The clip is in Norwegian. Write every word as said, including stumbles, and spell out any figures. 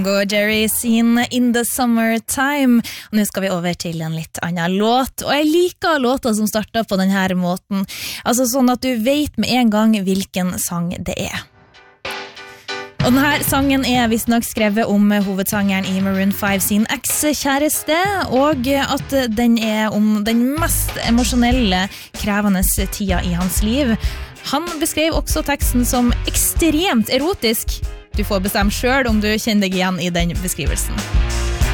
Og Jerry sin In the Summertime. Og nå skal vi over til en litt annen låt. Og jeg liker låter som starter på denne måten. Altså sånn at du vet med en gang hvilken sang det er. Og denne sangen er visst nok skrevet om hovedsangeren i Maroon five sin eks-kjæreste, og at den er om den mest emosjonelle, krevende tida i hans liv. Han beskrev også teksten som ekstremt erotisk. Du får bestemme selv om du kjenner deg igjen i den beskrivelsen.